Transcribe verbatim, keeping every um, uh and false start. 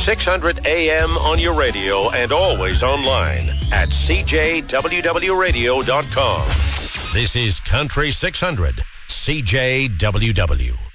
six hundred A M on your radio and always online at c j w w radio dot com. This is Country six hundred, C J W W.